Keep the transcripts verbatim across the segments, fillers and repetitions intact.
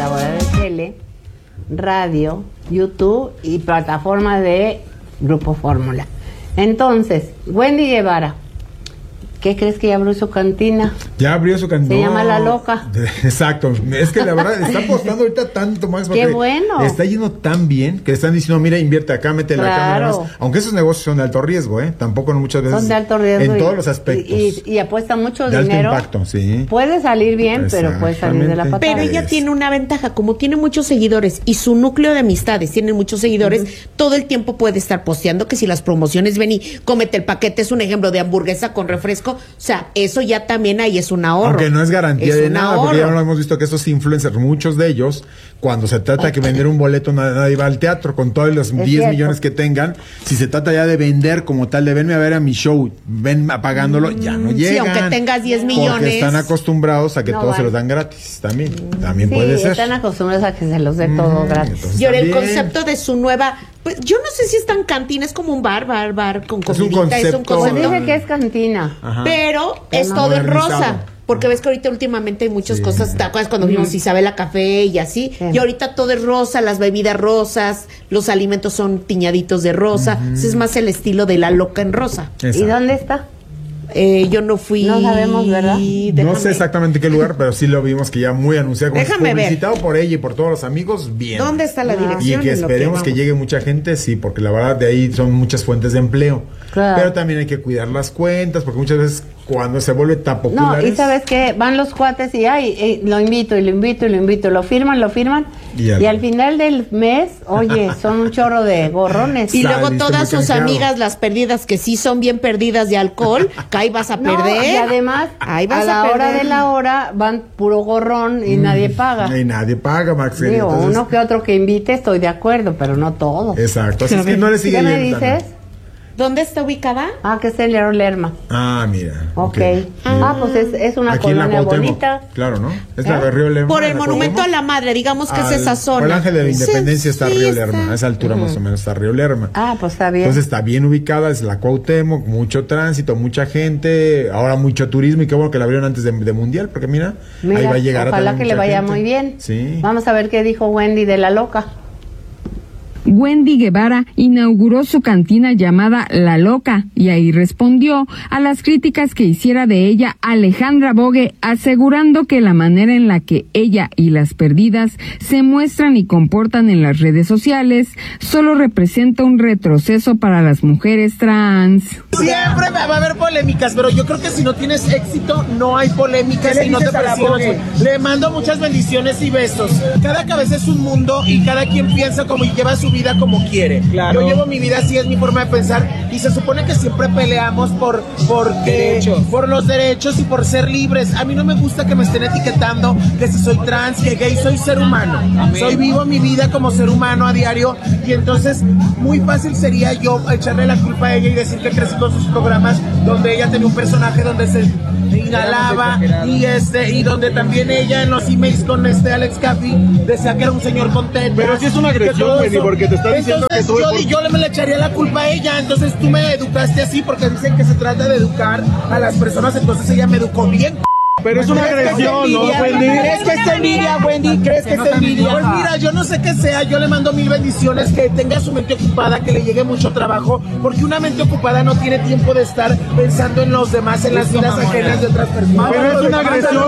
presentadora de tele, radio, YouTube y plataforma de Grupo Fórmula. Entonces, Wendy Guevara, ¿qué crees que ya abrió su cantina? Ya abrió su cantina. Se llama La Loca. Exacto. Es que la verdad está apostando ahorita tanto más. Qué bueno. Está yendo tan bien que le están diciendo, mira, invierte acá, mete la Claro. cámara. Aunque esos negocios son de alto riesgo, ¿eh? Tampoco no muchas veces. Son de alto riesgo. En y, todos los aspectos. Y, y, y apuesta mucho de dinero. alto impacto, sí. Puede salir bien, pero puede salir de la patada. Pero ella tiene una ventaja, como tiene muchos seguidores y su núcleo de amistades tiene muchos seguidores, uh-huh. todo el tiempo puede estar posteando que si las promociones ven y cómete el paquete, es un ejemplo de hamburguesa con refresco, o sea, eso ya también ahí es un ahorro. Aunque no es garantía es de nada, ahorro. porque ya lo hemos visto que estos influencers, muchos de ellos, cuando se trata de que vender un boleto, nadie, nadie va al teatro, con todos los diez cierto. millones que tengan. Si se trata ya de vender como tal, de venme a ver a mi show, ven apagándolo, mm, ya no llegan. Sí, aunque tengas diez millones. Porque están acostumbrados a que no todos van. se los dan gratis, también, también sí, puede ser. están acostumbrados a que se los dé mm, todo gratis. Y ahora el concepto de su nueva, pues yo no sé si es tan cantina, es como un bar, bar, bar, con comidita, es un concepto. Es un concepto. Pues dice que es cantina. Ajá. Pero es no, todo en rosa. Porque ves que ahorita últimamente hay muchas sí. cosas, ¿te acuerdas cuando vimos mm. Isabela Café y así? Sí. Y ahorita todo es rosa, las bebidas rosas, los alimentos son tiñaditos de rosa, mm. ese es más el estilo de La Loca en rosa. Exacto. ¿Y dónde está? Eh, yo no fui. No sabemos, ¿verdad? Déjame. No sé exactamente qué lugar, pero sí lo vimos que ya muy anunciado, como Déjame publicitado ver. por ella y por todos los amigos, bien. ¿Dónde está la dirección? Y que esperemos que, que llegue mucha gente, sí, porque la verdad de ahí son muchas fuentes de empleo. Claro. Pero también hay que cuidar las cuentas, porque muchas veces cuando se vuelve tan popular. No, y sabes que van los cuates y ay, eh, lo invito y lo invito y lo invito, lo firman, lo firman. Y, y al final del mes, oye, son un chorro de gorrones. Y luego todas sus canjeado. amigas, las perdidas, que sí son bien perdidas de alcohol, que ahí vas a no, perder. Y además, ahí vas a la a hora perder. de la hora van puro gorrón y mm, nadie paga. Y nadie paga, Max. Digo, entonces, uno que otro que invite, estoy de acuerdo, pero no todo. Exacto, así es que no le sigue ¿Qué me yendo, dices? ¿no? ¿Dónde está ubicada? Ah, que es el León Lerma. Ah, mira. Ok. okay. Ah, pues es, es una Aquí colonia bonita. Claro, ¿no? Es ¿Eh? la de Río Lerma. Por el Monumento a la Madre, digamos que Al, es esa zona. Por el Ángel de la Independencia sí, está sí, Río está. Lerma. A esa altura uh-huh. más o menos está Río Lerma. Ah, pues está bien. Entonces está bien ubicada, es la Cuauhtémoc, mucho tránsito, mucha gente, ahora mucho turismo y qué bueno que la abrieron antes de, de Mundial, porque mira, mira, ahí va a llegar ojalá a que le vaya gente. muy bien. Sí. Vamos a ver qué dijo Wendy de La Loca. Wendy Guevara inauguró su cantina llamada La Loca y ahí respondió a las críticas que hiciera de ella Alejandra Bogue, asegurando que la manera en la que ella y las perdidas se muestran y comportan en las redes sociales solo representa un retroceso para las mujeres trans. Siempre va a haber polémicas, pero yo creo que si no tienes éxito no hay polémicas y no te persiguen. Le mando muchas bendiciones y besos. Cada cabeza es un mundo y cada quien piensa como y lleva su vida como quiere. Claro. Yo llevo mi vida así, es mi forma de pensar y se supone que siempre peleamos por porque, por los derechos y por ser libres. A mí no me gusta que me estén etiquetando que si soy trans, que gay, soy ser humano. Amén. Soy vivo mi vida como ser humano a diario y entonces muy fácil sería yo echarle la culpa a ella y decir que crecí con sus programas donde ella tenía un personaje donde se inhalaba y este y donde también ella en los emails con este Alex Caffey decía que era un señor contento. Pero si es una agresión, Wendy, porque te está diciendo entonces, que tú... yo, Por... yo le, le echaría la culpa a ella, entonces tú me educaste así porque dicen que se trata de educar a las personas, entonces ella me educó bien. Pero es una agresión, ¿no, Wendy? ¿Crees que es envidia, Wendy? ¿Crees que es envidia? Pues mira, yo no sé qué sea, yo le mando mil bendiciones, que tenga su mente ocupada, que le llegue mucho trabajo, porque una mente ocupada no tiene tiempo de estar pensando en los demás, en las vidas ajenas de otras personas. Pero es una agresión,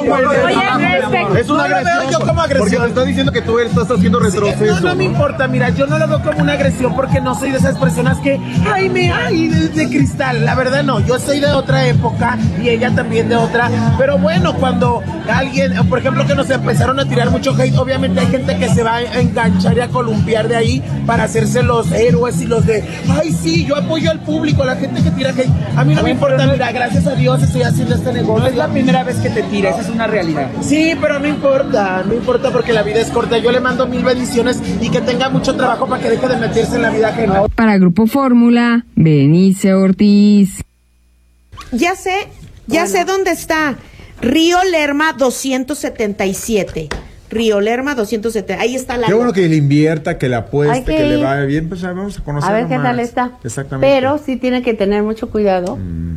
Wendy. Es una agresión. Yo como agresión. Porque te está diciendo que tú estás haciendo retroceso. No, no me importa, mira, yo no lo veo como una agresión porque no soy de esas personas que, ay, me, ay, de, de cristal. La verdad no, yo soy de otra época y ella también de otra, pero bueno, cuando alguien, por ejemplo, que nos empezaron a tirar mucho hate, obviamente hay gente que se va a enganchar y a columpiar de ahí para hacerse los héroes y los de, ay sí, yo apoyo al público, la gente que tira hate, a mí no me importa, mira, gracias a Dios estoy haciendo este negocio. No es la primera vez que te tira, esa es una realidad. Sí, pero no importa, no importa porque la vida es corta, yo le mando mil bendiciones y que tenga mucho trabajo para que deje de meterse en la vida ajena. Para Grupo Fórmula, Benice Ortiz. Ya sé, ya bueno. sé dónde está. Río Lerma doscientos setenta y siete. Río Lerma doscientos setenta. Ahí está la. Qué bueno que le invierta, que la apueste, que, que le vaya bien. Pues vamos a conocer. A ver qué más. tal está. Exactamente. Pero sí tiene que tener mucho cuidado. Mm.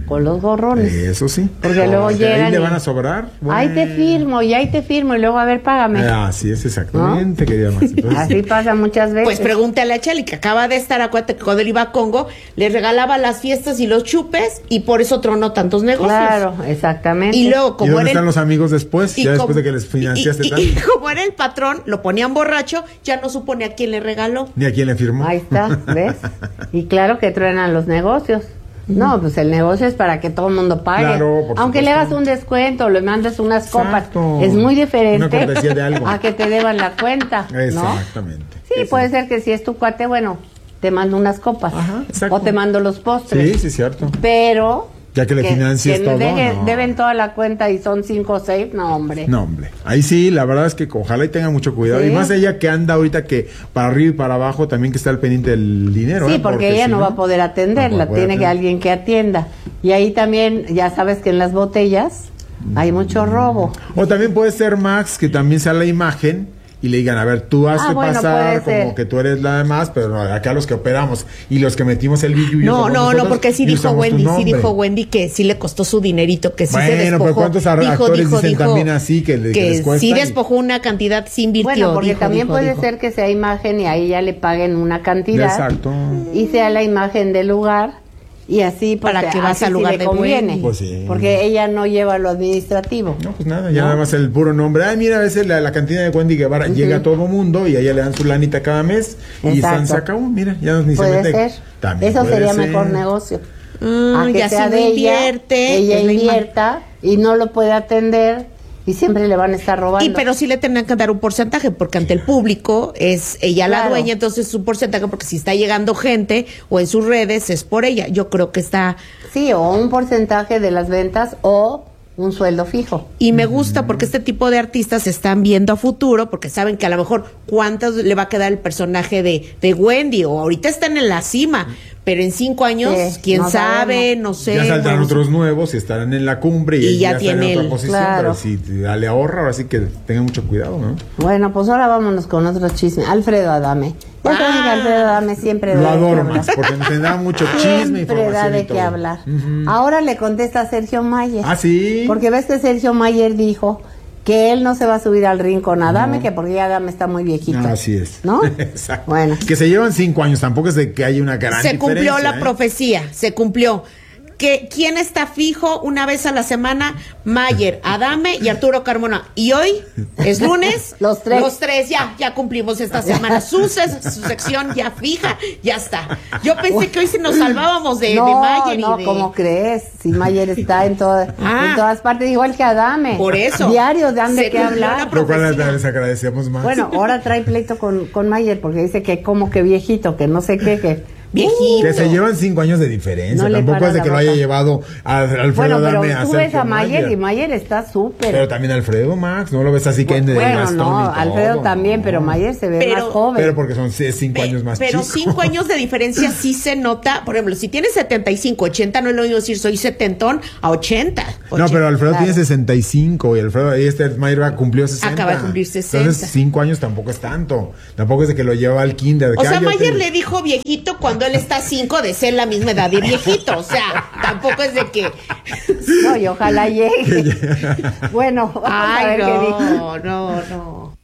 con los gorrones. Eso sí. Porque oh, luego llegan. Ahí le y, van a sobrar. Bueno. Ahí te firmo, y ahí te firmo, y luego a ver, págame. Ah, así es exactamente, ¿no? Querida Maxi. Entonces, así sí. pasa muchas veces. Pues pregúntale a Chali, que acaba de estar, acuérdate que cuando él iba a Congo, le regalaba las fiestas y los chupes, y por eso tronó tantos negocios. Claro, exactamente. Y luego, como ¿Y dónde era están el, los amigos después? Ya como, después de que les financiaste y, y, tanto. y como era el patrón, lo ponían borracho, ya no supo ni a quién le regaló. Ni a quién le firmó. Ahí está, ¿ves? Y claro que truenan los negocios. No, pues el negocio es para que todo el mundo pague. Claro, por Aunque supuesto. le hagas un descuento, le mandes unas Exacto. copas, es muy diferente Una cortesía de algo. a que te deban la cuenta, ¿no? Exactamente. Sí, Eso. puede ser que si es tu cuate, bueno, te mando unas copas. Ajá, exacto. O te mando los postres. Sí, sí, cierto. Pero... Ya que le financies que todo, deje- no. deben toda la cuenta y son cinco o seis, no, hombre. No, hombre. Ahí sí, la verdad es que ojalá y tenga mucho cuidado. Sí. Y más ella que anda ahorita que para arriba y para abajo también que está al pendiente del dinero. Sí, ¿eh? porque, ella si no va a poder atenderla, no va a poder tiene que atender. alguien que atienda. Y ahí también, ya sabes que en las botellas hay mucho robo. O también puede ser Max, que también sea la imagen y le digan, a ver, tú hazte Ah, bueno, pasar puede como ser. que tú eres la demás, pero no, acá los que operamos y los que metimos el billuyo No, somos no, nosotros, no, porque sí y dijo usamos tu Wendy, sí nombre. dijo Wendy que sí le costó su dinerito, que sí Bueno, se despojó. pero ¿cuántos ar- dijo, actores dijo, dicen dijo también así que le- que que les cuesta sí y- despojó una cantidad, sí invirtió. Bueno, porque dijo, también dijo, puede dijo. ser que sea imagen y ahí ya le paguen una cantidad. Exacto. Y sea la imagen del lugar. Y así pues, Para que así vas al sí lugar le de conviene. Wendy. Pues sí. Porque ella no lleva lo administrativo. No, pues nada, ya ¿No? nada más el puro nombre. Ay, mira, a veces la, la cantina de Wendy Guevara Ujú. llega a todo mundo y a ella le dan su lanita cada mes y Exacto. están, se acabó, mira, ya ni se Puede mete. ser. También Eso puede sería ser. mejor negocio. Ah, A que y así sea no de ella, invierte, ella es la imagen. invierta y no lo puede atender y siempre le van a estar robando. Y pero sí le tendrán que dar un porcentaje, porque ante el público es ella la Claro. dueña, entonces su porcentaje, porque si está llegando gente o en sus redes es por ella. Yo creo que está... Sí, o un porcentaje de las ventas o un sueldo fijo. Y me gusta porque este tipo de artistas se están viendo a futuro, porque saben que a lo mejor cuántos le va a quedar el personaje de, de Wendy, o ahorita están en la cima, pero en cinco años, Sí, quién no sabe, sabemos. no sé. Ya saldrán bueno, otros nuevos y estarán en la cumbre y, Y ella ya ya está en tiene otra el- posición, Claro. pero si le ahorra, ahora sí que tengan mucho cuidado, ¿no? Bueno, pues ahora vámonos con otro chisme. Alfredo Adame. Ya Ah. saben que Alfredo Adame siempre Lo da de qué adoro hablar. más, porque nos tendrá mucho chisme, Siempre información da de y qué todo. hablar. Ujú. Ahora le contesta a Sergio Mayer. Ah, sí. Porque ves que Sergio Mayer dijo que él no se va a subir al ring con Adame, que porque ya Adame está muy viejito. Ah, así es. ¿No? Exacto. Bueno. Que se llevan cinco años, tampoco es de que haya una gran se cumplió diferencia, la ¿eh? profecía, se cumplió. Que, ¿Quién está fijo una vez a la semana? Mayer, Adame y Arturo Carmona. Y hoy es lunes. Los tres. Los tres, ya, ya cumplimos esta semana. Su, se- su sección ya fija, ya está. Yo pensé que hoy sí nos salvábamos de, no, de Mayer no, y de... ¿cómo crees? Si Mayer está en, toda- Ah. en todas partes, igual que Adame. Por eso. Diarios dan de Se qué cumplió hablar. la Lo cual profecía. les agradecemos más. Bueno, ahora trae pleito con, con Mayer porque dice que como que viejito, que no sé qué, que... Viejito. Que se llevan cinco años de diferencia. No le Tampoco para es de la que lo boca. haya llevado a Alfredo Bueno, pero Adame a tú ves Sergio a Mayer, Mayer. y Mayer está súper. Pero también Alfredo, Max, no lo ves así que en el Bueno, bastón no, y todo, Alfredo también, no. pero Mayer se ve Pero- más joven. Pero porque son c- cinco años más Pero chicos. cinco años de diferencia sí se nota. Por ejemplo, si tienes setenta y cinco, ochenta, no es lo mismo decir soy setentón a ochenta. No, pero Alfredo Claro. tiene sesenta y cinco y Alfredo, y este Mayer va- cumplió sesenta. Acaba de cumplir sesenta. Entonces, cinco años tampoco es tanto. Tampoco es de que lo lleva al kinder. de O que, sea, "Ay, yo Mayer te-". le dijo viejito cuando él está cinco de ser la misma edad de viejito. O sea, tampoco es de que. No, y ojalá llegue. Bueno, vamos a Ay, ver qué dijo. no, no, no.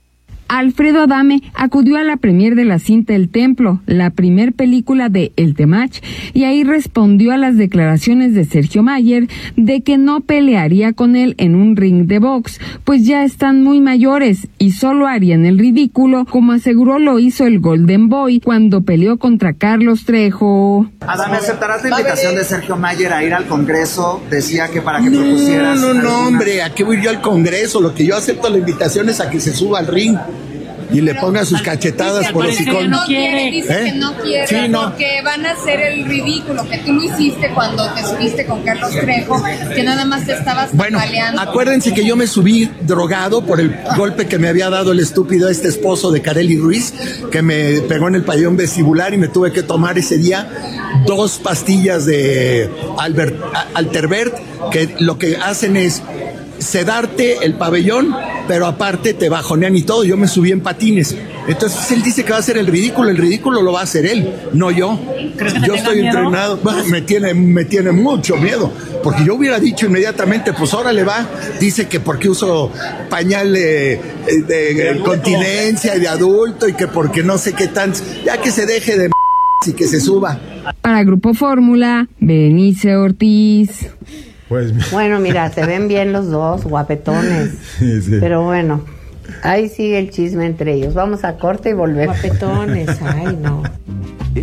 Alfredo Adame acudió a la premier de la cinta El Templo, la primer película de El Temach, y ahí respondió a las declaraciones de Sergio Mayer de que no pelearía con él en un ring de box, pues ya están muy mayores y solo harían el ridículo, como aseguró lo hizo el Golden Boy cuando peleó contra Carlos Trejo. Adame, ¿aceptarás la invitación de Sergio Mayer a ir al Congreso? Decía que para que No, propusieras... no, no, alguna- hombre, ¿a qué voy yo al Congreso? Lo que yo acepto la invitación es a que se suba al ring y le ponga sus cachetadas por hocicón. No quiere, dice ¿Eh? que no quiere, Sí, no. porque van a hacer el ridículo que tú lo hiciste cuando te subiste con Carlos Trejo, que nada más te estabas Bueno, tambaleando. acuérdense que yo me subí drogado por el golpe que me había dado el estúpido este esposo de Kareli Ruiz, que me pegó en el pabellón vestibular y me tuve que tomar ese día dos pastillas de Albert, Alterbert, que lo que hacen es sedarte el pabellón pero aparte te bajonean y todo. Yo me subí en patines. Entonces él dice que va a hacer el ridículo. El ridículo lo va a hacer él, no yo. Yo estoy entrenado. Bueno, me tiene, me tiene mucho miedo. Porque yo hubiera dicho inmediatamente, pues órale va. Dice que porque uso pañal de, de, de continencia y de adulto y que porque no sé qué tan... Ya que se deje de... y que se suba. Para Grupo Fórmula, Berenice Ortiz. Pues, bueno, mira, se ven bien los dos, guapetones. Sí, sí. Pero bueno, ahí sigue el chisme entre ellos. Vamos a corte y volver. Guapetones, ay no.